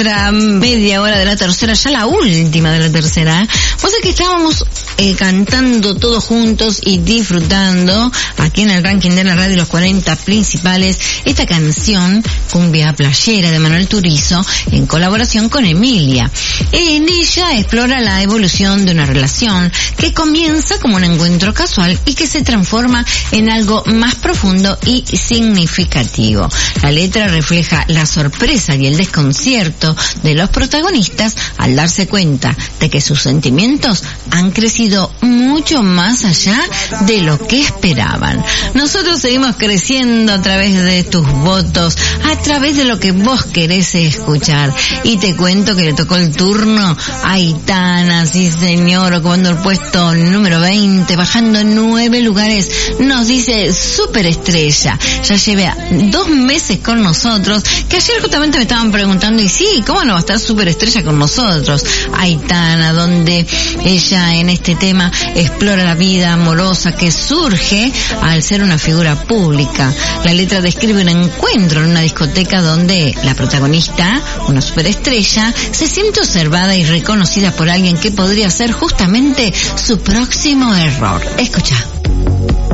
media hora de la tercera, ya la última de la tercera. Vos sabés que estábamos cantando todos juntos y disfrutando aquí en el ranking de la radio los 40 principales esta canción Cumbia Playera de Manuel Turizo en colaboración con Emilia. En ella explora la evolución de una relación que comienza como un encuentro casual y que se transforma en algo más profundo y significativo. La letra refleja la sorpresa y el desconcierto de los protagonistas al darse cuenta de que sus sentimientos han crecido mucho más allá de lo que esperaban. Nosotros seguimos creciendo a través de tus votos, a través de lo que vos querés escuchar. Y te cuento que le tocó el turno a Aitana, sí señor, ocupando el puesto número 20, bajando 9 lugares. Nos dice superestrella, ya lleva 2 meses con nosotros, que ayer justamente me estaban preguntando, y sí, ¿cómo no va a estar superestrella con nosotros? Aitana, donde ella en este tema explora la vida amorosa que surge al ser una figura pública. La letra describe un encuentro en una discoteca donde la protagonista, una superestrella, se siente observada y reconocida por alguien que podría ser justamente su próximo error. Escucha.